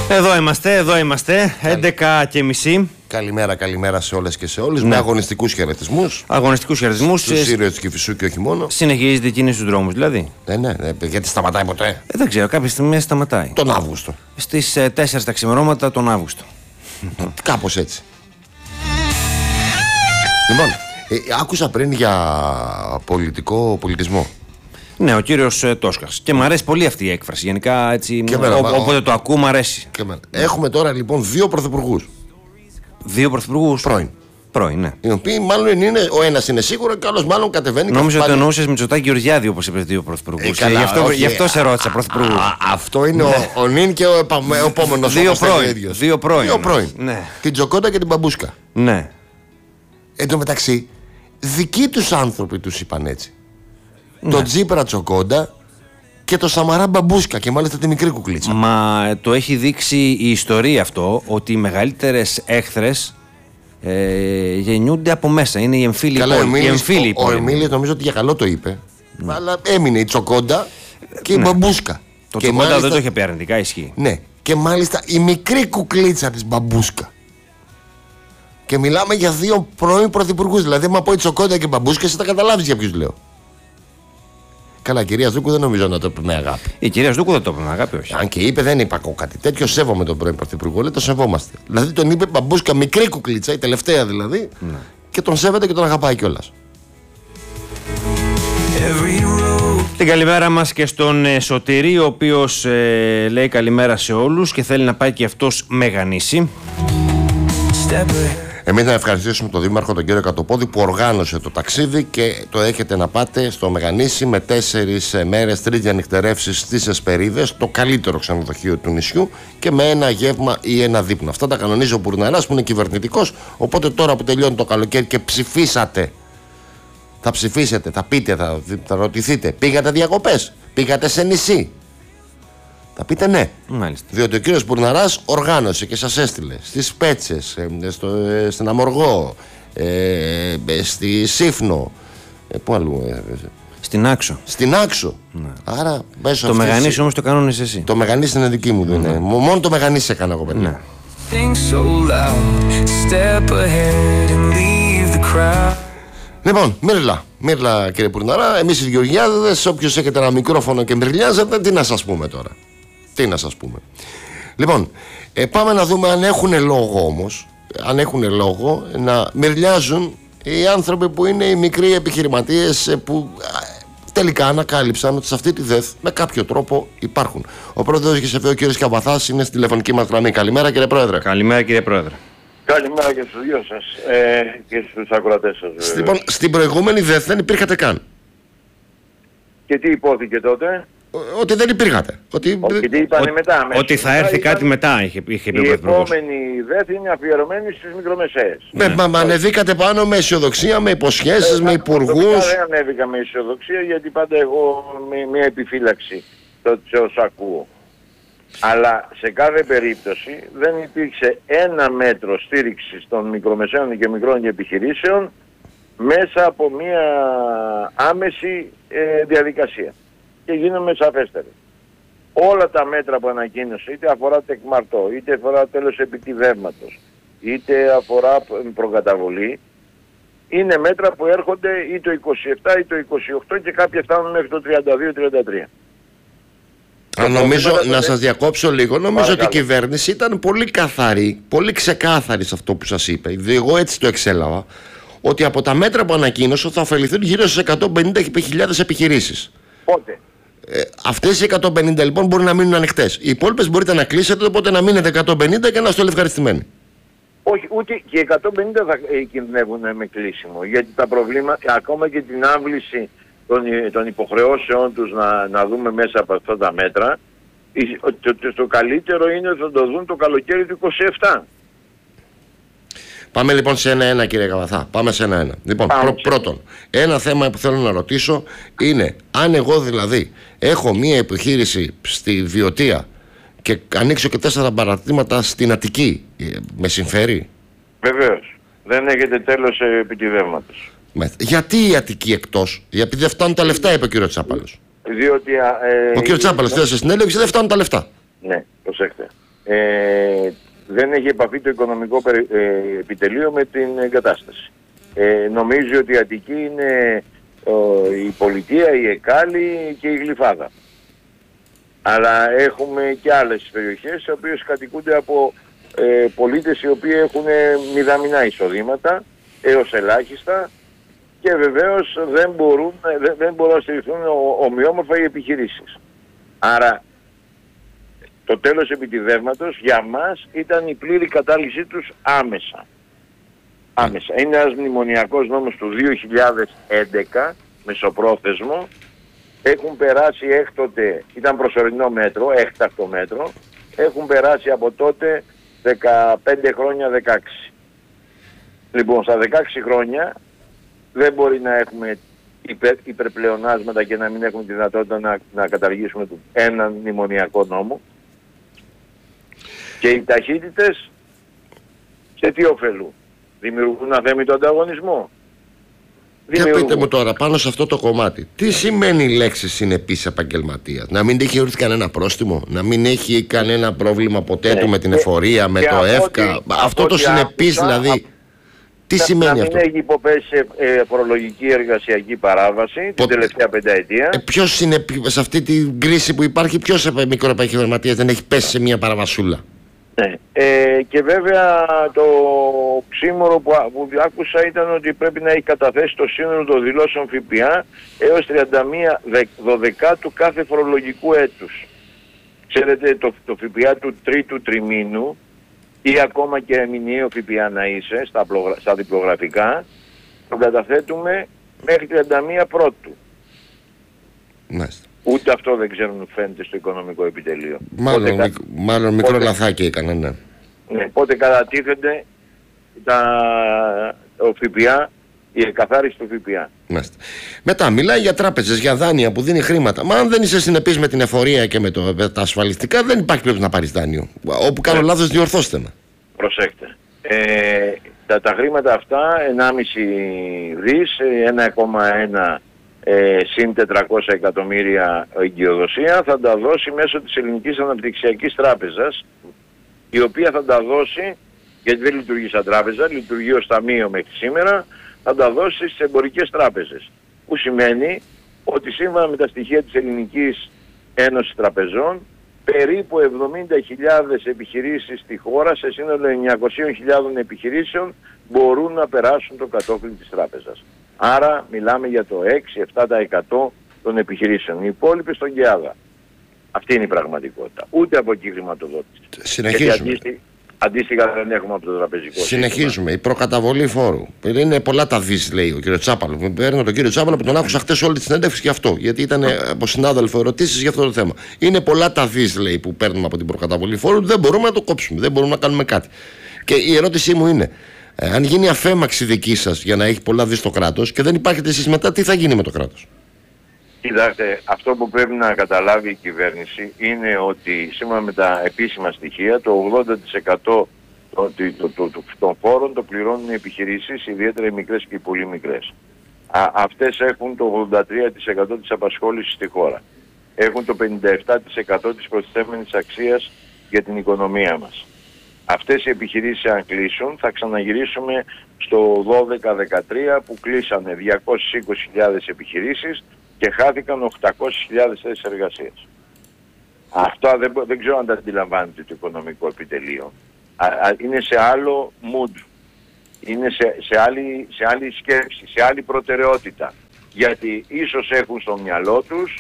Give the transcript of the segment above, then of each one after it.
Εδώ είμαστε, 11:30. Καλημέρα σε όλες και σε όλους. Ναι. Με αγωνιστικούς χαιρετισμούς. Στους ήρωες της Κηφισού και όχι μόνο. Συνεχίζεται η κίνηση στους δρόμους, δηλαδή. Ναι, γιατί σταματάει ποτέ. Δεν ξέρω, κάποια στιγμή σταματάει. Τον Αύγουστο. Στις 4 τα ξημερώματα τον Αύγουστο. Κάπως έτσι. Λοιπόν, άκουσα πριν για πολιτισμό. Ναι, ο κύριος Τόσκας. Και μου αρέσει πολύ αυτή η έκφραση. Γενικά έτσι. Όποτε το ακούω, μου αρέσει. Έχουμε τώρα λοιπόν δύο πρωθυπουργούς. Δύο πρωθυπουργούς. Πρώην, ναι. Οι οποίοι μάλλον είναι, ο ένας είναι σίγουρο και ο άλλος μάλλον κατεβαίνει. Νόμιζα ότι εννοούσες Μητσοτάκη Γεωργιάδη, όπως είπες, δύο πρωθυπουργούς. Γι' αυτό σε ρώτησα, πρωθυπουργούς. Αυτό είναι ο νυν και ο επόμενος. Δύο πρώην. Ναι. Την Τζοκόντα και την Μπαμπούσκα. Ναι. Εν τω μεταξύ, δικοί τους άνθρωποι τους είπαν έτσι. Ναι. Το Τζίπρα Τζοκόντα και το Σαμαρά Μπαμπούσκα, και μάλιστα τη μικρή κουκλίτσα. Μα το έχει δείξει η ιστορία αυτό, ότι οι μεγαλύτερες έχθρες γεννιούνται από μέσα. Είναι η εμφύλη πόλη. Ο Εμίλιος νομίζω ότι για καλό το είπε. Αλλά έμεινε η Τζοκόντα και η Μπαμπούσκα. Το Τζοκόντα δεν το είχε πει αρνητικά, ισχύει. Ναι, και μάλιστα η μικρή κουκλίτσα της Μπαμπούσκα. Και μιλάμε για δύο πρώην πρωθυπουργούς. Δηλαδή, άμα πω η Τζοκόντα και η Μπαμπούσκα, εσύ θα καταλάβεις για ποιους λέω. Καλά, η κυρία Σδούκου δεν νομίζω να το είπε με αγάπη. Η κυρία Σδούκου δεν το είπε με αγάπη, όχι. Αν και είπε, δεν είπα κάτι τέτοιο. Σέβομαι τον πρώην πρωθυπουργό, λέει το σεβόμαστε. Δηλαδή, τον είπε Μπαμπούσκα, μικρή κουκλίτσα, η τελευταία δηλαδή, ναι. Και τον σέβεται και τον αγαπάει κιόλας. Την καλημέρα μας και στον Σωτηρή, ο οποίος λέει καλημέρα σε όλους και θέλει να πάει και αυτός Μεγανήσι. Εμείς να ευχαριστήσουμε τον Δήμαρχο, τον κύριο Κατοπόδη, που οργάνωσε το ταξίδι και το έχετε να πάτε στο Μεγανήσι με 4 μέρες, 3 νυχτερεύσεις στις Εσπερίδες, το καλύτερο ξενοδοχείο του νησιού, και με ένα γεύμα ή ένα δείπνο. Αυτά τα κανονίζει ο Μπουρναράς, που είναι κυβερνητικός. Οπότε τώρα που τελειώνει το καλοκαίρι και ψηφίσατε, θα ψηφίσετε, θα πείτε, θα ρωτηθείτε, πήγατε διακοπές, πήγατε σε νησί. Θα πείτε ναι. Μάλιστα. Διότι ο κύριος Μπουρναράς οργάνωσε και σας έστειλε στις Πέτσες, στην Αμοργό, στη Σύφνο. Πού αλλού? Στην Άξο. Ναι. Άρα το Μεγανήσι όμως το κανόνες εσύ. Το Μεγανήσι είναι δική μου. Ναι. Μόνο το Μεγανήσι έκανα εγώ, παιδιά. Ναι. Λοιπόν, μύρλα κύριε Μπουρναρά, εμείς οι Γεωργιάδες, όποιος έχετε ένα μικρόφωνο και μυρλιάζετε, τι να σας πούμε τώρα. Λοιπόν, πάμε να δούμε αν έχουν λόγο όμως, να μυρλιάζουν οι άνθρωποι που είναι οι μικροί επιχειρηματίες που τελικά ανακάλυψαν ότι σε αυτή τη ΔΕΘ με κάποιο τρόπο υπάρχουν. Ο πρόεδρος ΓΕΣΕΒΕ, ο κύριος Καβαθάς, είναι στη τηλεφωνική μας γραμμή. Καλημέρα κύριε Πρόεδρε. Καλημέρα κύριε Πρόεδρε. Καλημέρα και στους δυο σας και στους ακροατές σας. Λοιπόν, στην προηγούμενη ΔΕΘ δεν υπήρχατε καν. Και τι υπόθηκε τότε? Ότι δεν υπήρχατε. Όχι, τι είπανε μετά. Ότι θα έρθει κάτι μετά, είχε πει ο Πρωθυπουργός. Η επόμενη ΔΕΘ είναι αφιερωμένη στις μικρομεσαίες. Μα ανεβήκατε πάνω με αισιοδοξία, με υποσχέσεις, με υπουργούς. Δεν ανέβηκα με αισιοδοξία, γιατί πάντα εγώ με μια επιφύλαξη σε όσα ακούω. Αλλά σε κάθε περίπτωση δεν υπήρξε ένα μέτρο στήριξης των μικρομεσαίων και μικρών επιχειρήσεων μέσα από μια άμεση διαδικασία. Και γίνομαι σαφέστερο. Όλα τα μέτρα που ανακοίνωσε, είτε αφορά τεκμαρτό, είτε αφορά τέλος επιτιδεύματος, είτε αφορά προκαταβολή, είναι μέτρα που έρχονται ή το 27 ή το 28 και κάποια φτάνουν μέχρι το 32-33. Νομίζω, να σας διακόψω λίγο, νομίζω ότι η κυβέρνηση ήταν πολύ καθαρή, πολύ ξεκάθαρη σε αυτό που σας είπε. Εγώ έτσι το εξέλαβα, ότι από τα μέτρα που ανακοίνωσε θα ωφεληθούν γύρω στις 150.000 επιχειρήσεις. Πότε? Αυτές οι 150 λοιπόν μπορεί να μείνουν ανοιχτές. Οι υπόλοιπες μπορείτε να κλείσετε, οπότε να μείνετε 150 και να είστε όλοι ευχαριστημένοι. Όχι, ούτε και 150 θα κινδυνεύουν με κλείσιμο. Γιατί τα προβλήματα, ακόμα και την άβληση των υποχρεώσεων τους να δούμε μέσα από αυτά τα μέτρα, το καλύτερο είναι ότι θα το δουν το καλοκαίρι του 27. Πάμε λοιπόν σε ένα-ένα κύριε Καβαθά. Πάμε σε ένα-ένα. Λοιπόν, πρώτον, ένα θέμα που θέλω να ρωτήσω είναι αν εγώ δηλαδή έχω μία επιχείρηση στη Βιωτία και ανοίξω και 4 παρατήματα στην Αττική, με συμφέρει? Βεβαίως. Δεν έχετε τέλος επιτιδεύματος. Γιατί η Αττική εκτός? Γιατί δεν φτάνουν τα λεφτά, είπε ο κύριος Τσάπαλος. Διότι, ο κύριος Τσάπαλος θέλει σε συνέλευση, δεν φτάνουν τα λεφτά. Ναι, προσέξτε. δεν έχει επαφή το οικονομικό επιτελείο με την εγκατάσταση. Νομίζει ότι η Αττική είναι η Πολιτεία, η Εκάλη και η Γλυφάδα. Αλλά έχουμε και άλλες περιοχές οι οποίες κατοικούνται από πολίτες οι οποίοι έχουν μηδαμινά εισοδήματα έως ελάχιστα και βεβαίως δεν μπορούν να στηριχθούν ομοιόμορφα οι επιχειρήσεις. Άρα το τέλος επιτιδεύματος για μας ήταν η πλήρη κατάργησή τους άμεσα. Είναι ένας μνημονιακός νόμος του 2011, μεσοπρόθεσμο. Έχουν περάσει έκτοτε, ήταν προσωρινό μέτρο, έκτακτο μέτρο. Έχουν περάσει από τότε 15 χρόνια, 16. Λοιπόν, στα 16 χρόνια δεν μπορεί να έχουμε υπερπλεονάσματα και να μην έχουμε τη δυνατότητα να καταργήσουμε έναν μνημονιακό νόμο. Και οι ταχύτητες σε τι ωφελούν? Δημιουργούν αθέμητο ανταγωνισμό. Για πείτε μου τώρα πάνω σε αυτό το κομμάτι, τι σημαίνει η λέξη συνεπής επαγγελματίας? Να μην έχει οριστεί κανένα πρόστιμο, να μην έχει κανένα πρόβλημα ποτέ του με την εφορία, με το ΕΦΚΑ? Αυτό το συνεπής δηλαδή, τι σημαίνει αυτό? Να μην έχει υποπέσει σε φορολογική εργασιακή παράβαση την τελευταία πενταετία. Ποιος είναι σε αυτή την κρίση που υπάρχει, ποιος μικροεπαγγελματίας δεν έχει πέσει σε μια παραβασούλα? Ναι. Και βέβαια το ξύμορο που άκουσα ήταν ότι πρέπει να έχει καταθέσει το σύνολο των δηλώσεων ΦΠΑ έως 31 του κάθε φορολογικού έτους. Ξέρετε, το ΦΠΑ του τρίτου τριμήνου ή ακόμα και μηνιαίο ΦΠΑ να είσαι στα διπλογραφικά, το καταθέτουμε μέχρι 31 πρώτου. Μάλιστα. Ούτε αυτό δεν ξέρουν, φαίνεται στο οικονομικό επιτελείο. Μάλλον μικρό λαθάκι έκανε, ναι. Ναι, πότε κατατίθενται ο ΦΠΑ, η εκαθάριση του ΦΠΑ. Μάλιστα. Μετά μιλάει για τράπεζες, για δάνεια που δίνει χρήματα. Μα αν δεν είσαι συνεπής με την εφορία και με τα ασφαλιστικά, δεν υπάρχει περίπτωση να πάρεις δάνειο. Όπου κάνω λάθος, διορθώστε με. Προσέξτε. Τα χρήματα αυτά, 1,5 δις, 1,1 συν 400 εκατομμύρια εγκυοδοσία, θα τα δώσει μέσω της Ελληνικής Αναπτυξιακής Τράπεζας, η οποία θα τα δώσει, γιατί δεν λειτουργεί σαν τράπεζα, λειτουργεί ως ταμείο μέχρι σήμερα, θα τα δώσει στις εμπορικές τράπεζες. Που σημαίνει ότι σύμφωνα με τα στοιχεία της Ελληνικής Ένωσης Τραπεζών, περίπου 70.000 επιχειρήσεις στη χώρα, σε σύνολο 900.000 επιχειρήσεων, μπορούν να περάσουν το κατόφλι της τράπεζας. Άρα μιλάμε για το 6-7% των επιχειρήσεων. Οι υπόλοιποι στον ΚΕΑΔΑ. Αυτή είναι η πραγματικότητα. Ούτε από εκεί χρηματοδότηση. Συνεχίζουμε. Αντίστοιχα δεν έχουμε από το τραπεζικό. Συνεχίζουμε. Η προκαταβολή φόρου. Είναι πολλά τα δις, λέει ο κ. Τσάπαλο. Παίρνω τον κύριο Τσάπαλο που τον άκουσα χτες όλη τη συνέντευξη γι' αυτό. Γιατί ήταν από συνάδελφο ερωτήσεις για αυτό το θέμα. Είναι πολλά τα δις, λέει, που παίρνουμε από την προκαταβολή φόρου. Δεν μπορούμε να το κόψουμε. Δεν μπορούμε να κάνουμε κάτι. Και η ερώτησή μου είναι, αν γίνει αφέμαξη δική σας για να έχει πολλά δις το κράτος και δεν υπάρχετε εσείς μετά, τι θα γίνει με το κράτος? Κοιτάξτε, αυτό που πρέπει να καταλάβει η κυβέρνηση είναι ότι σύμφωνα με τα επίσημα στοιχεία το 80% των φόρων το πληρώνουν οι επιχειρήσεις, ιδιαίτερα οι μικρές και οι πολύ μικρές. Αυτές έχουν το 83% της απασχόλησης στη χώρα. Έχουν το 57% της προστιθέμενης αξίας για την οικονομία μας. Αυτές οι επιχειρήσεις αν κλείσουν θα ξαναγυρίσουμε στο 12-13 που κλείσανε 220.000 επιχειρήσεις και χάθηκαν 800.000 θέσεις εργασίας. Αυτά δεν ξέρω αν τα αντιλαμβάνεται το οικονομικό επιτελείο. Είναι σε άλλο mood. Είναι σε άλλη σκέψη, σε άλλη προτεραιότητα. Γιατί ίσως έχουν στο μυαλό τους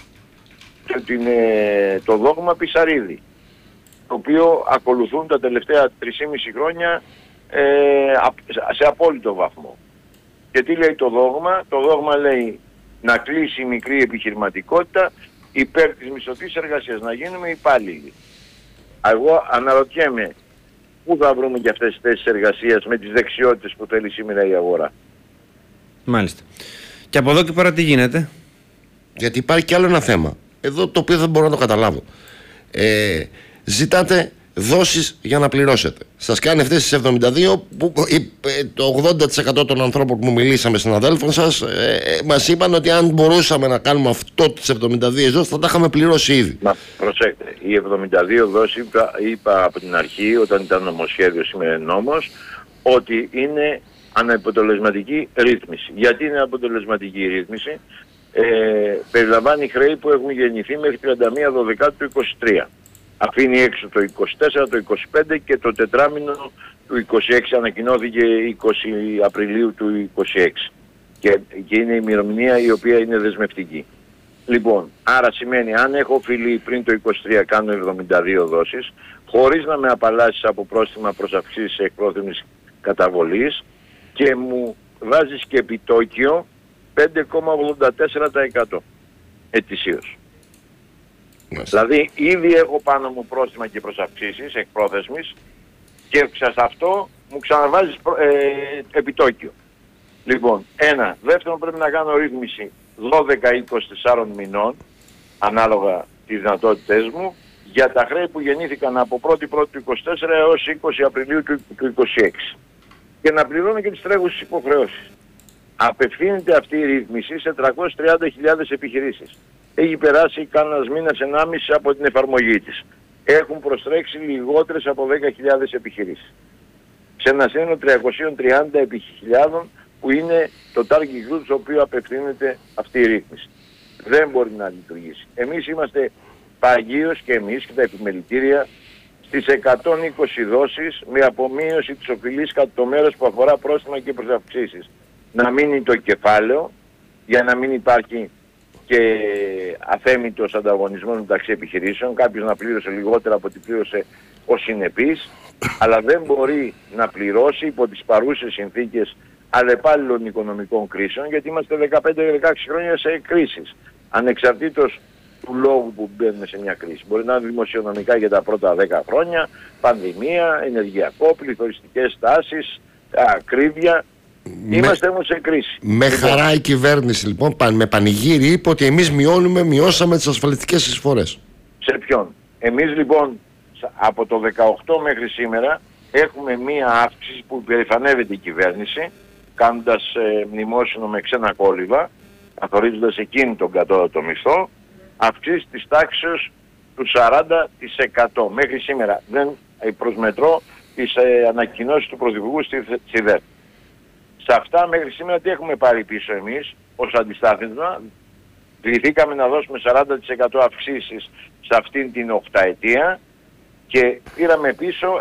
το δόγμα Πισαρίδη, το οποίο ακολουθούν τα τελευταία 3,5 χρόνια σε απόλυτο βαθμό. Και τι λέει το δόγμα? Το δόγμα λέει να κλείσει η μικρή επιχειρηματικότητα υπέρ της μισθωτής εργασίας, να γίνουμε υπάλληλοι. Εγώ αναρωτιέμαι πού θα βρούμε και αυτές τις θέσεις εργασίας με τις δεξιότητες που θέλει σήμερα η αγορά. Μάλιστα. Και από εδώ και πέρα τι γίνεται? Γιατί υπάρχει κι άλλο ένα θέμα εδώ το οποίο δεν μπορώ να το καταλάβω. Ζητάτε δόσεις για να πληρώσετε. Σας κάνει αυτές τις 72 που το 80% των ανθρώπων που μιλήσαμε, συναδέλφων σας, μας είπαν ότι αν μπορούσαμε να κάνουμε αυτό τις 72 δόσεις θα τα είχαμε πληρώσει ήδη. Μα προσέξτε, οι 72 δόσεις είπα από την αρχή, όταν ήταν νομοσχέδιο, σήμερα νόμος, ότι είναι αναποτελεσματική ρύθμιση. Γιατί είναι αποτελεσματική η ρύθμιση? Περιλαμβάνει χρέη που έχουν γεννηθεί μέχρι 31 του 23. Αφήνει έξω το 24, το 25 και το τετράμινο του 26, ανακοινώθηκε 20 Απριλίου του 26. Και είναι η ημερομηνία η οποία είναι δεσμευτική. Λοιπόν, άρα σημαίνει αν έχω οφειλεί πριν το 23 κάνω 72 δόσεις, χωρίς να με απαλλάσσεις από πρόστιμα προς αυξήσεις εκπρόθεσμης καταβολής και μου βάζεις και επιτόκιο 5,84% ετησίως. Δηλαδή ήδη έχω πάνω μου πρόστιμα και προσαυξήσεις εκπρόθεσμης και σε αυτό μου ξαναβάζεις επιτόκιο. Λοιπόν, ένα. Δεύτερον, πρέπει να κάνω ρύθμιση 12 ή 24 μηνών, ανάλογα τις δυνατότητες μου, για τα χρέη που γεννήθηκαν από 1η του 24 έως 20 Απριλίου του 26. Και να πληρώνω και τις τρέχουσες υποχρεώσεις. Απευθύνεται αυτή η ρύθμιση σε 330.000 επιχειρήσεις. Έχει περάσει κανένας μήνας 1,5 από την εφαρμογή της. Έχουν προστρέξει λιγότερες από 10.000 επιχειρήσεις. Σε ένα σύνολο 330.000 που είναι το target group στο οποίο απευθύνεται αυτή η ρύθμιση. Δεν μπορεί να λειτουργήσει. Εμείς είμαστε παγίως και εμείς και τα επιμελητήρια στις 120 δόσεις με απομείωση της οφειλής κατά το μέρος που αφορά πρόστιμα και προσαυξήσεις. Να μείνει το κεφάλαιο για να μην υπάρχει και αθέμητος ανταγωνισμός μεταξύ επιχειρήσεων. Κάποιος να πλήρωσε λιγότερα από ό,τι πλήρωσε ο συνεπής, αλλά δεν μπορεί να πληρώσει υπό τις παρούσες συνθήκες αλλεπάλληλων οικονομικών κρίσεων, γιατί είμαστε 15-16 χρόνια σε κρίσεις, ανεξαρτήτως του λόγου που μπαίνουμε σε μια κρίση. Μπορεί να είναι δημοσιονομικά για τα πρώτα 10 χρόνια, πανδημία, ενεργειακό, πληθωριστικές τάσεις, ακρίβεια. Είμαστε όμως σε κρίση. Με χαρά η κυβέρνηση λοιπόν με πανηγύρι είπε ότι εμείς μειώσαμε τις ασφαλιστικές εισφορές. Σε ποιον? Εμείς λοιπόν από το 18 μέχρι σήμερα έχουμε μία αύξηση που υπερηφανεύεται η κυβέρνηση, κάνοντας μνημόσυνο με ξένα κόλληβα, καθορίζοντας εκείνη τον κατώτατο μισθό, αυξήσεις της τάξης του 40% μέχρι σήμερα. Δεν προσμετρώ τις ανακοινώσεις του Πρωθυπουργού στη ΔΕΠ. Σε αυτά μέχρι σήμερα τι έχουμε πάρει πίσω εμείς ως αντιστάθμισμα? Κληθήκαμε να δώσουμε 40% αυξήσεις σε αυτήν την 8ετία και πήραμε πίσω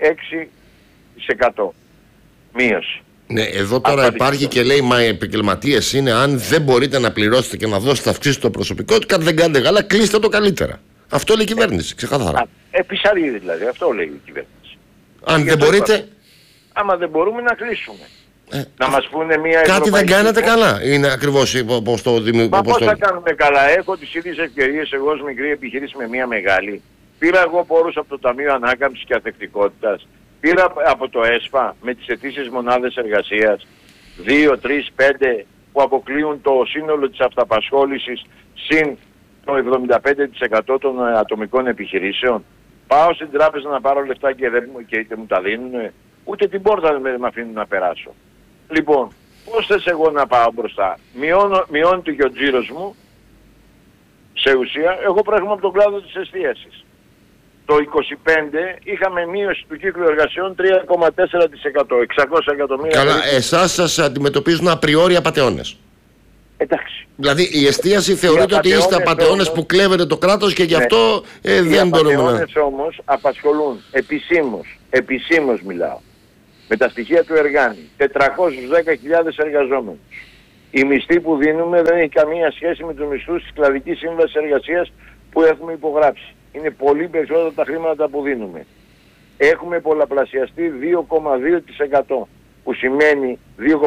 6% μείωση. Ναι, εδώ τώρα υπάρχει και λέει μα οι επαγγελματίες είναι, αν δεν μπορείτε να πληρώσετε και να δώσετε αυξήσεις στο προσωπικό, δεν κάνετε καλά, κλείστε το καλύτερα. Αυτό λέει η κυβέρνηση, ξεκάθαρα. Επισαρίδη δηλαδή, αυτό λέει η κυβέρνηση. Αν δεν μπορείτε... Άμα δεν μπορούμε να κλείσουμε. Να μας πούνε μια κάτι δεν κάνετε καλά. Είναι ακριβώς όπως το δημιουργικό. Μα πώς θα κάνουμε καλά? Έχω τις ίδιες ευκαιρίες εγώ ως μικρή επιχειρήση με μια μεγάλη. Πήρα εγώ πόρους από το Ταμείο Ανάκαμψης και Αθεκτικότητας. Πήρα από το ΕΣΠΑ με τις αιτήσεις μονάδες εργασίας 2, 3, 5 που αποκλείουν το σύνολο της αυταπασχόλησης συν το 75% των ατομικών επιχειρήσεων. Πάω στην τράπεζα να πάρω λεφτά και είτε μου τα δίνουν, ούτε την πόρτα δεν με αφήνουν να περάσω. Λοιπόν, πώς θες εγώ να πάω μπροστά? Μειώνεται και ο τζίρος μου, σε ουσία, εγώ προέρχομαι από τον κλάδο της εστίασης. Το 25 είχαμε μείωση του κύκλου εργασιών 3,4%, 600 εκατομμύρια. Καλά, εσάς σας αντιμετωπίζουν απριόρι απατεώνες. Εντάξει. Δηλαδή η εστίαση θεωρείται ότι είστε απατεώνες που κλέβετε το κράτος και γι' αυτό δεν μπορούμε να... Οι απατεώνες όμως απασχολούν επισήμως μιλάω, με τα στοιχεία του Εργάνη, 410.000 εργαζόμενους. Η μισθή που δίνουμε δεν έχει καμία σχέση με τους μισθούς της κλαδικής σύμβασης εργασίας που έχουμε υπογράψει. Είναι πολύ περισσότερα τα χρήματα που δίνουμε. Έχουμε πολλαπλασιαστεί 2,2% που σημαίνει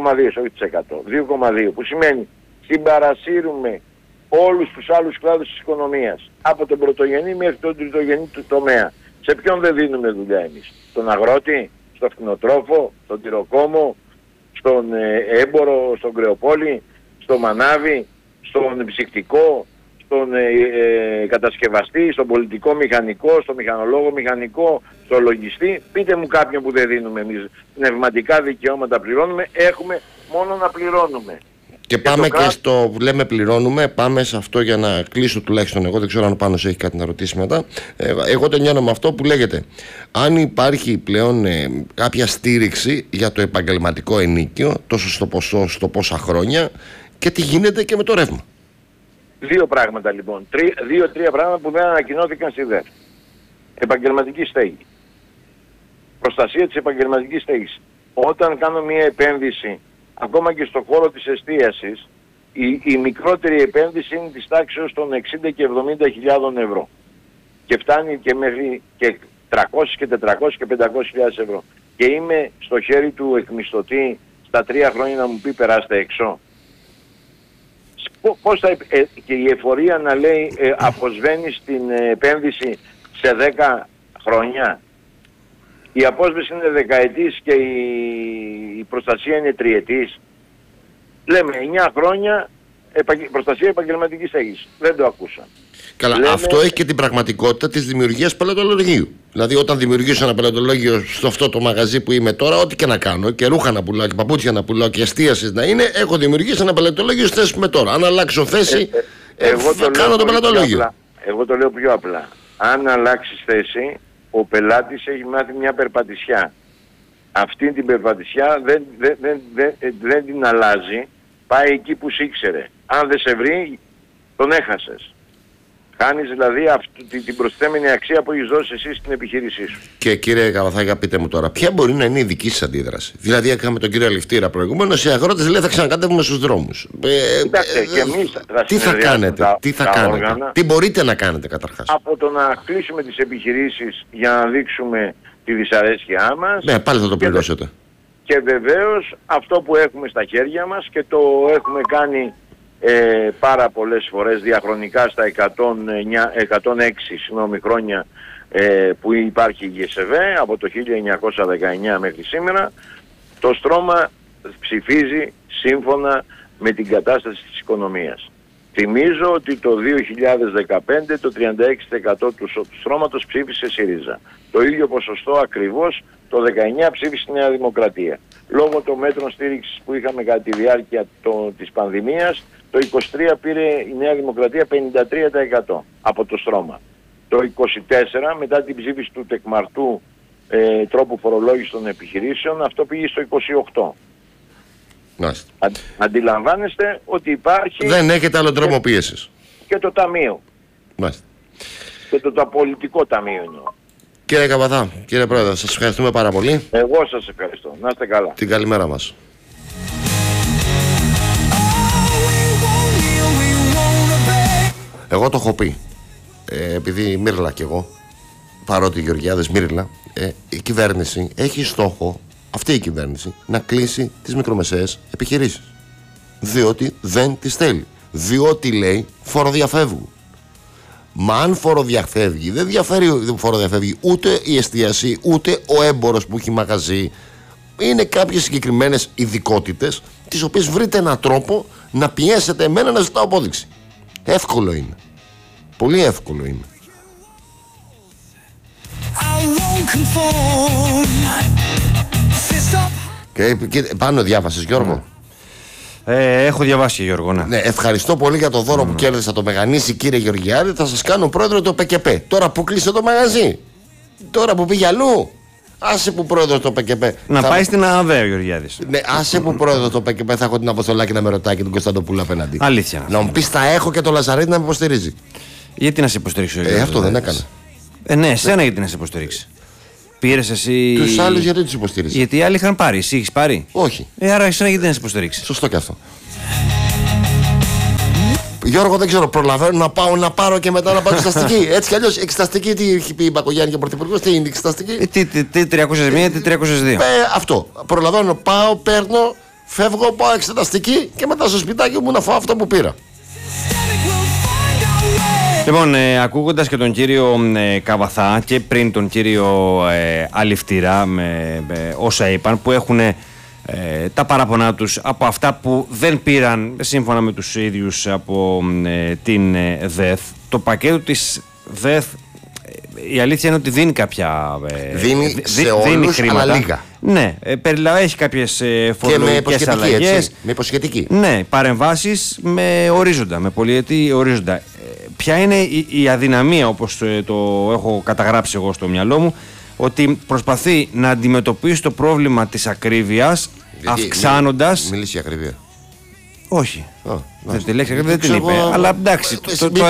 2,2 που σημαίνει συμπαρασύρουμε όλους τους άλλους κλάδους της οικονομίας από τον πρωτογενή μέχρι τον τριτογενή του τομέα. Σε ποιον δεν δίνουμε δουλειά εμείς? Στον αγρότη, στον κτηνοτρόφο, στον τυροκόμο, στον έμπορο, στον κρεοπόλη, στο μανάβι, στον ψυκτικό, στον κατασκευαστή, στον πολιτικό μηχανικό, στον μηχανολόγο μηχανικό, στο λογιστή, πείτε μου κάποιον που δεν δίνουμε εμείς. Πνευματικά δικαιώματα πληρώνουμε, έχουμε μόνο να πληρώνουμε. Και πάμε και στο που λέμε πληρώνουμε, πάμε σε αυτό για να κλείσω τουλάχιστον εγώ, δεν ξέρω αν ο Πάνος έχει κάτι να ρωτήσει μετά. Εγώ τελειώνω με αυτό που λέγεται, αν υπάρχει πλέον κάποια στήριξη για το επαγγελματικό ενίκιο, τόσο στο ποσό, στο πόσα χρόνια, και τι γίνεται και με το ρεύμα. Δύο πράγματα λοιπόν, δύο-τρία πράγματα που δεν ανακοινώθηκαν στη ΔΕΦ. Επαγγελματική στέγη. Προστασία της επαγγελματικής στέγης. Όταν κάνω μια επένδυση, ακόμα και στον χώρο της εστίασης, η μικρότερη επένδυση είναι της τάξης των 60 και 70.000 ευρώ. Και φτάνει και μέχρι και 300 και 400 και 500.000 ευρώ. Και είμαι στο χέρι του εκμισθωτή στα 3 χρόνια να μου πει περάστε έξω. Πώς θα, και η εφορία να λέει αποσβαίνει την επένδυση σε 10 χρόνια. Η απόσβεση είναι δεκαετής και η προστασία είναι τριετής. Λέμε 9 χρόνια προστασία επαγγελματικής στέγης. Δεν το ακούσα. Καλά, λέμε... αυτό έχει και την πραγματικότητα της δημιουργίας πελατολογίου. Δηλαδή, όταν δημιουργήσω ένα πελατολόγιο στο αυτό το μαγαζί που είμαι τώρα, ό,τι και να κάνω, και ρούχα να πουλάω, και παπούτσια να πουλάω, και εστίαση να είναι, έχω δημιουργήσει ένα πελατολόγιο στη θέση που είμαι τώρα. Αν αλλάξω θέση, θα κάνω το πελατολόγιο. Εγώ το λέω πιο απλά. Αν αλλάξεις θέση, ο πελάτης έχει μάθει μια περπατησιά. Αυτή την περπατησιά δεν την αλλάζει, πάει εκεί που σ' ήξερε. Αν δεν σε βρει, τον έχασες. Χάνεις δηλαδή την προσθέμενη αξία που έχεις δώσει εσύ στην επιχείρησή σου. Και κύριε Καβαθάκια, πείτε μου τώρα, ποια μπορεί να είναι η δική σας αντίδραση? Δηλαδή, έκαμε τον κύριο Αληφτήρα προηγουμένως, οι αγρότες λέει θα ξανακατεύουμε στους δρόμους. Κοιτάξτε, και εμείς τι θα κάνετε, τι μπορείτε να κάνετε καταρχάς? Από το να κλείσουμε τις επιχειρήσεις για να δείξουμε τη δυσαρέσκειά μας. Ναι, πάλι θα το πληρώσετε. Και βεβαίως αυτό που έχουμε στα χέρια μας και το έχουμε κάνει πάρα πολλές φορές διαχρονικά στα 106 χρόνια που υπάρχει η ΓΕΣΕΒ από το 1919 μέχρι σήμερα, το στρώμα ψηφίζει σύμφωνα με την κατάσταση της οικονομίας. Θυμίζω ότι το 2015 το 36% του στρώματος ψήφισε ΣΥΡΙΖΑ. Το ίδιο ποσοστό ακριβώς το 19 ψήφισε η Νέα Δημοκρατία. Λόγω των μέτρων στήριξης που είχαμε κατά τη διάρκεια της πανδημίας, το 23 πήρε η Νέα Δημοκρατία 53% από το στρώμα. Το 24 μετά την ψήφιση του τεκμαρτού τρόπου φορολόγησης των επιχειρήσεων, αυτό πήγε στο 28%. Αντιλαμβάνεστε ότι υπάρχει... Δεν έχετε άλλο τρόπο πίεσης. Και το ταμείο. Μάλιστα. Και το πολιτικό ταμείο εννοώ. Κύριε Καβαθά, κύριε Πρόεδρε, σας ευχαριστούμε πάρα πολύ. Εγώ σας ευχαριστώ. Να είστε καλά. Την καλημέρα μας. Εγώ το έχω πει, επειδή μύρλα κι εγώ, παρότι Γεωργιάδες μύρλα, η κυβέρνηση έχει στόχο, αυτή η κυβέρνηση, να κλείσει τις μικρομεσαίες επιχειρήσεις. Διότι δεν τις θέλει. Διότι λέει φοροδιαφεύγουν. Μα αν φοροδιαφεύγει, δεν φοροδιαφεύγει ούτε η εστίαση, ούτε ο έμπορος που έχει μαγαζί. Είναι κάποιες συγκεκριμένες ειδικότητες, τις οποίες βρείτε έναν τρόπο να πιέσετε εμένα να ζητάω απόδειξη. Εύκολο είναι. Πολύ εύκολο είναι. Και πάνω διάβασες, Γιώργο? Έχω διαβάσει, Γιώργο, ναι. Ευχαριστώ πολύ για το δώρο που κέρδισα το Μεγανήσι, κύριε Γεωργιάδη. Θα σας κάνω πρόεδρο το ΠΚΠ. Τώρα που κλείσε το μαγαζί, τώρα που πήγε αλλού, άσε που πρόεδρο το ΠΚΠ. Να πάει στην ΑΔΕ ο Γεωργιάδης. Ναι, άσε που πρόεδρο το ΠΚΠ θα έχω την Αποστολάκη να με ρωτάει και τον Κωνσταντοπούλου απέναντι. Αλήθεια. Να μου πει τα έχω και το Λαζαρίτη να με υποστηρίζει. Γιατί να σε υποστηρίξει ο Γεωργιάδης? Αυτό δεν έκανα. Ναι, εσένα γιατί να σε υποστηρίξει. Πήρες εσύ. Τους άλλους γιατί τους υποστηρίζει? Γιατί οι άλλοι είχαν πάρει. Εσύ έχεις πάρει? Όχι. Άρα εσένα γιατί να σε υποστηρίξει? Σωστό και αυτό. Γιώργο, δεν ξέρω, προλαβαίνω να πάω να πάρω και μετά να πάω εξεταστική. Έτσι κι αλλιώς, εξεταστική τι έχει πει η Μπακογιάννη και ο Πρωθυπουργός, τι είναι η εξεταστική? Τι 301, τι 302. Αυτό. Προλαβαίνω, πάω, παίρνω, φεύγω, πάω εξεταστική και μετά στο σπιτάκι μου να φάω αυτό που πήρα. Λοιπόν, ακούγοντας και τον κύριο Καβαθά και πριν τον κύριο Αληφτήρα με όσα είπαν, που έχουν τα παραπονά τους από αυτά που δεν πήραν σύμφωνα με τους ίδιους από την ΔΕΘ, το πακέτο της ΔΕΘ η αλήθεια είναι ότι δίνει κάποια. Δίνει σε όλους, χρήματα. Αλλά λίγα. Ναι, έχει κάποιες φορολογικές αλλαγές. Με υποσχετική. Ναι, παρεμβάσεις με ορίζοντα, με πολυετή ορίζοντα. Ποια είναι η αδυναμία, όπως το έχω καταγράψει εγώ στο μυαλό μου, ότι προσπαθεί να αντιμετωπίσει το πρόβλημα της ακρίβειας αυξάνοντας. Μιλήσει για ακρίβεια. Όχι. Τη λέξη ακρίβεια δεν την είπε. εγώ... Αλλά εντάξει.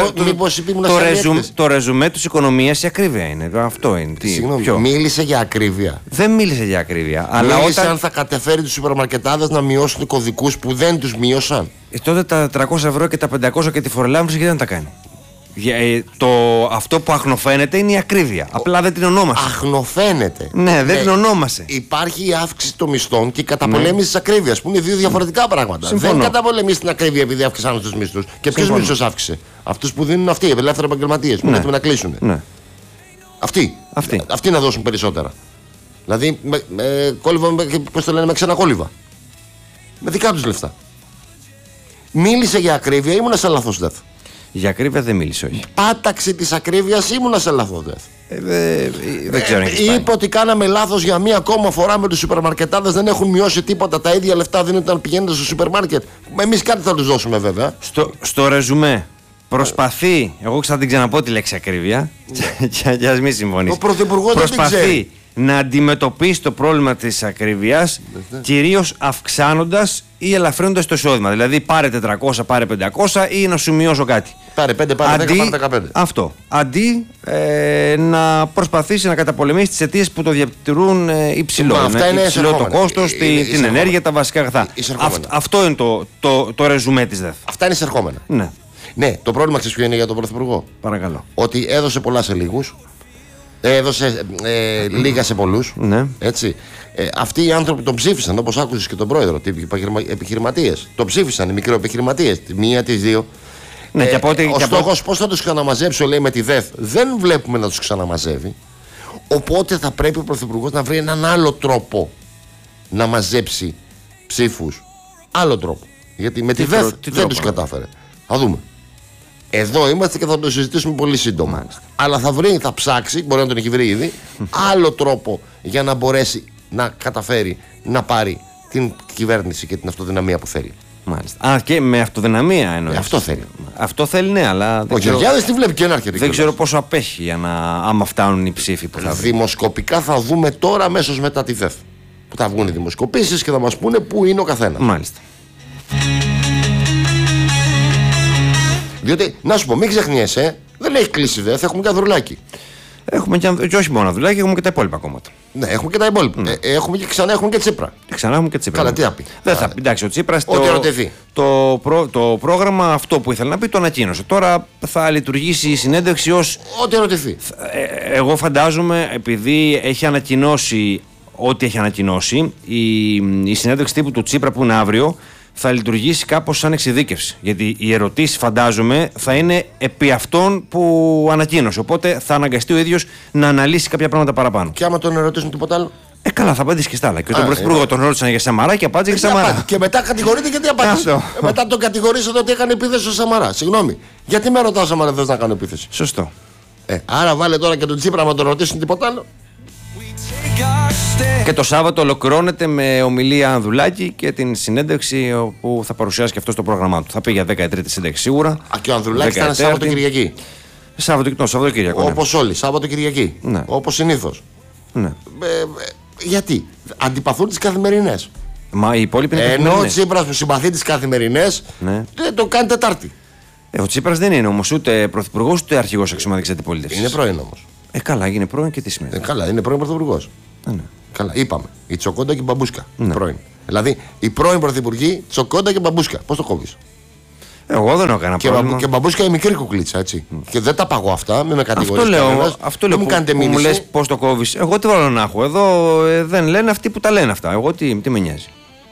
Το ρεζουμέ της οικονομίας η ακρίβεια είναι. Αυτό είναι. Συγγνώμη, μίλησε για ακρίβεια. Δεν μίλησε για ακρίβεια. Μίλησε αν θα καταφέρει τους σουπερμαρκετάδες να μειώσουν κωδικούς που δεν τους μείωσαν. Τότε τα 300 ευρώ και τα 500 και τη φορολάμβανση γιατί δεν τα κάνει. Αυτό που αχνοφαίνεται είναι η ακρίβεια. Απλά δεν την ονόμασε. Αχνοφαίνεται. Ναι, δεν την ονόμασε. Υπάρχει η αύξηση των μισθών και η καταπολέμηση της ακρίβειας, που είναι δύο διαφορετικά πράγματα. Συμφωνώ. Δεν καταπολεμήσει την ακρίβεια επειδή αύξησαν τους μισθούς. Και ποιος μισθός αύξησε? Αυτούς που δίνουν αυτοί, οι ελεύθεροι επαγγελματίες, που είναι έτοιμοι να κλείσουν. Ναι. Αυτοί να δώσουν περισσότερα. Δηλαδή, πώς το λένε, με ξενακόλυβα. Με δικά τους λεφτά. Μίλησε για ακρίβεια, ήμουνα σε λάθος ΔΕΘ. Για ακρίβεια δεν μίλησε, όχι. Πάταξη της ακρίβειας, ήμουνα σε λάθος ΔΕΘ. Δεν ξέρω αν έχεις πάει. Είπε ότι κάναμε λάθος για μία ακόμα φορά με τους σουπερμαρκετάδες, δεν έχουν μειώσει τίποτα. Τα ίδια λεφτά δίνουν όταν πηγαίνετε στο σούπερ μάρκετ. Εμείς κάτι θα τους δώσουμε βέβαια. Στο ρεζουμέ, προσπαθεί, εγώ θα την ξαναπώ τη λέξη ακρίβεια, και ας μην συμφωνείς. Ο Πρωθυπουργός προσπαθεί να αντιμετωπίσει το πρόβλημα της ακρίβειας, κυρίως αυξάνοντας ή ελαφρύνοντας το εισόδημα. Δηλαδή πάρε 400, πάρε 500 ή να σου μειώσω κάτι. Πάρε 5, πάρε 10, πάρε 15. Αυτό. Αντί να προσπαθήσει να καταπολεμήσει τις αιτίες που το διατηρούν υψηλό. Υψηλό το κόστος, την ενέργεια, τα βασικά αγαθά. Αυτό είναι το ρεζουμέ της ΔΕΘ. Αυτά είναι εισερχόμενα. Ναι, το πρόβλημα ξέρεις ποιο είναι για τον Πρωθυπουργό? Παρακαλώ. Ότι έδωσε πολλά σε λίγους. Έδωσε λίγα σε πολλούς. Ναι. Έτσι. Αυτοί οι άνθρωποι τον ψήφισαν, όπως άκουσες και τον πρόεδρο, οι επιχειρηματίες. Τον ψήφισαν οι μικροεπιχειρηματίες, τη μία, τις δύο. Ναι, ο στόχος πώς θα τους ξαναμαζέψω, λέει, με τη ΔΕΘ, δεν βλέπουμε να τους ξαναμαζεύει. Οπότε θα πρέπει ο Πρωθυπουργός να βρει έναν άλλο τρόπο να μαζέψει ψήφους. Άλλο τρόπο. Γιατί με τη ΔΕΘ δεν τους κατάφερε. Θα δούμε. Εδώ είμαστε και θα το συζητήσουμε πολύ σύντομα. Μάλιστα. Αλλά θα ψάξει, μπορεί να τον έχει βρει ήδη, άλλο τρόπο για να μπορέσει να καταφέρει να πάρει την κυβέρνηση και την αυτοδυναμία που θέλει. Μάλιστα. Και με αυτοδυναμία εννοείς. Αυτό θέλει. Αυτό θέλει, ναι, αλλά. Ο Γεωργιάδης τι βλέπει και ένα αρχαιρικό. Δεν ξέρω πόσο απέχει άμα φτάνουν οι ψήφοι που θα βρει. Δημοσκοπικά θα δούμε τώρα, αμέσως μετά τη ΔΕΘ. Που θα βγουν οι δημοσκοπήσεις και θα μας πούνε πού είναι ο καθένας. Μάλιστα. Διότι, να σου πω, μην ξεχνιέσαι, δεν έχει κλείσει ΔΕΘ, έχουμε και Ανδρουλάκη. Έχουμε και όχι μόνο Ανδρουλάκη, έχουμε και τα υπόλοιπα κόμματα. Ναι, έχουμε και τα υπόλοιπα. Έχουμε και Τσίπρα. Ξανά έχουμε και Τσίπρα. Καλά, τι θα πει. Δεν θα πει. Εντάξει, ο Τσίπρας το πρόγραμμα αυτό που ήθελε να πει το ανακοίνωσε. Τώρα θα λειτουργήσει η συνέντευξη ως. Ό,τι ερωτηθεί. Εγώ φαντάζομαι, επειδή έχει ανακοινώσει ό,τι έχει ανακοινώσει, η συνέντευξη τύπου του Τσίπρα που είναι αύριο θα λειτουργήσει κάπως σαν εξειδίκευση. Γιατί οι ερωτήσεις, φαντάζομαι, θα είναι επί αυτών που ανακοίνωσε. Οπότε θα αναγκαστεί ο ίδιος να αναλύσει κάποια πράγματα παραπάνω. Και άμα τον ερωτήσουν τίποτα άλλο. Καλά, θα απαντήσει και στα άλλα. Και τον Πρωθυπουργό τον ρώτησαν για Σαμαρά και απάντησε για Σαμαρά. Και μετά κατηγορείται γιατί απάντησε. Μετά τον κατηγορήσατε ότι έκανε επίθεση στο Σαμαρά. Συγγνώμη. Γιατί με ρωτάς άμα δεν θες να κάνω επίθεση? Σωστό. Άρα βάλε τώρα και τον Τσίπρα να τον ρωτήσουν τίποτα άλλο. Και το Σάββατο ολοκληρώνεται με ομιλία Ανδρουλάκη και την συνέντευξη που θα παρουσιάσει και αυτό στο πρόγραμμά του. Θα πει για 13η σύνταξη σίγουρα. Και ο Ανδρουλάκης θα είναι Σάββατο-Κυριακή. Σαββατοκυριακό. Ναι. Όπως όλοι, Σάββατο-Κυριακή. Ναι. Όπως συνήθως. Ναι. Γιατί? Αντιπαθούν τις καθημερινές. Μα οι υπόλοιποι είναι ενώ ο Τσίπρας που συμπαθεί τις καθημερινές, ναι, το κάνει Τετάρτη. Ο Τσίπρας δεν είναι όμως ούτε πρωθυπουργός ούτε αρχηγός αξιωματικής αντιπολίτευσης. Είναι πρώην όμως. Καλά, είναι πρώην και τι σημαίνει. Καλά, είναι πρώην πρωθυπουργός. Ναι. Καλά, είπαμε. Η Τσοκόντα και η Μπαμπούσκα. Ναι. Πρώην. Δηλαδή, οι πρώην πρωθυπουργοί, Τσοκόντα και Μπαμπούσκα. Πώς το κόβεις? Εγώ δεν έχω κανένα πρόβλημα. Και Μπαμπούσκα η μικρή κουκλίτσα, έτσι. Και δεν τα παγώ αυτά, μην με κατηγορείς. Αυτό λέω που μου λες πώς το κόβεις. Εγώ τι βάλω να έχω. Εδώ δεν λένε αυτοί που τα λένε αυτά. Εγώ τι με νοιάζει.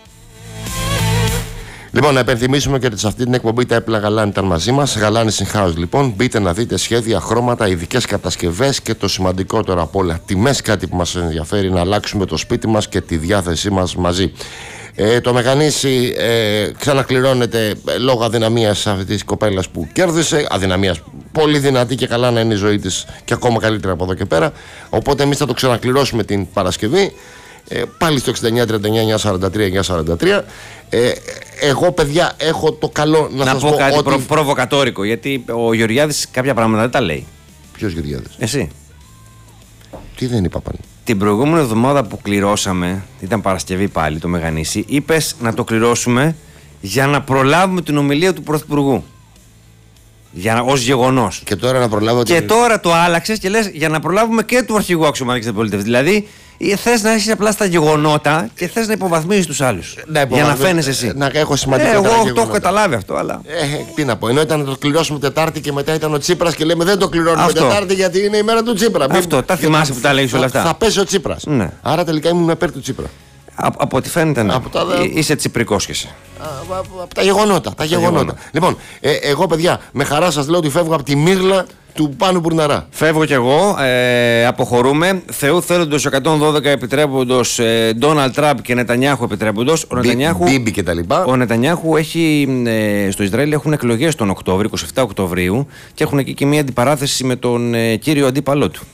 Λοιπόν, να υπενθυμίσουμε και ότι σε αυτή την εκπομπή τα έπιπλα Γαλάνη ήταν μαζί μας. Γαλάνη in house, λοιπόν. Μπείτε να δείτε σχέδια, χρώματα, ειδικές κατασκευές και το σημαντικότερο απ' όλα, τιμές, κάτι που μας ενδιαφέρει, να αλλάξουμε το σπίτι μας και τη διάθεσή μας μαζί. Το Μεγανήσι ξανακληρώνεται λόγω αδυναμίας αυτής της κοπέλας που κέρδισε. Αδυναμίας πολύ δυνατή και καλά να είναι η ζωή της και ακόμα καλύτερα από εδώ και πέρα. Οπότε εμείς θα το ξανακληρώσουμε την Παρασκευή. Πάλι στο 69-39-943-943. Εγώ, παιδιά, έχω το καλό να σας πω κάτι ότι... προβοκατόρικο, γιατί ο Γεωργιάδης κάποια πράγματα δεν τα λέει. Ποιος Γεωργιάδης? Εσύ. Τι δεν είπα πάλι? Την προηγούμενη εβδομάδα που κληρώσαμε, ήταν Παρασκευή πάλι το Μεγανήσι, είπες να το κληρώσουμε για να προλάβουμε την ομιλία του Πρωθυπουργού. Ως γεγονός. Και τώρα να προλάβω. Και τώρα το άλλαξες και λες για να προλάβουμε και του αρχηγού αξιωματικής αντιπολίτευσης. Δηλαδή θες να έχεις απλά στα γεγονότα και θες να υποβαθμίζεις τους άλλους. Για να φαίνεσαι εσύ. Να έχω σημαντικά εγώ το έχω καταλάβει αυτό, αλλά. Τι να πω. Ενώ ήταν να το κληρώσουμε Τετάρτη και μετά ήταν ο Τσίπρας και λέμε δεν το κληρώνουμε Τετάρτη γιατί είναι η μέρα του Τσίπρα. Αυτό. Τα θυμάσαι που τα λέγεις όλα αυτά. Θα πέσει ο Τσίπρας. Ναι. Άρα τελικά ήμουν υπέρ του Τσίπρα. Από ό,τι φαίνεται, ναι. Είσαι τσιπρικός και εσύ. Από τα γεγονότα. Λοιπόν, εγώ, παιδιά, με χαρά σας λέω ότι φεύγω από τη μύρλα του Πάνου Μπουρναρά. Φεύγω κι εγώ. Αποχωρούμε. Θεού θέλοντος 112 επιτρέποντος, Ντόναλντ Τραμπ και Νετανιάχου επιτρέποντος. Μπίμπι και τα λοιπά. Ο Νετανιάχου έχει, στο Ισραήλ έχουν εκλογές τον Οκτώβριο, 27 Οκτωβρίου, και έχουν εκεί και μια αντιπαράθεση με τον κύριο αντίπαλό του.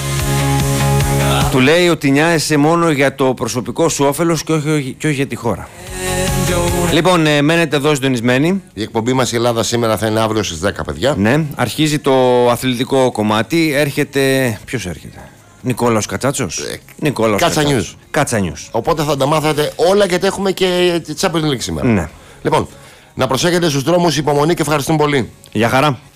Του λέει ότι νοιάζεσαι μόνο για το προσωπικό σου όφελος και όχι για τη χώρα. Λοιπόν, μένετε εδώ συντονισμένοι. Η εκπομπή μας η Ελλάδα σήμερα θα είναι αύριο στις 10, παιδιά. Ναι, αρχίζει το αθλητικό κομμάτι. Ποιος έρχεται? Νικόλαος Κατσάτσος. Κατσανιούς. Οπότε θα τα μάθετε όλα γιατί έχουμε και Champions League σήμερα. Ναι. Λοιπόν, να προσέχετε στους δρόμους, υπομονή και ευχαριστούμε πολύ. Γεια χαρά.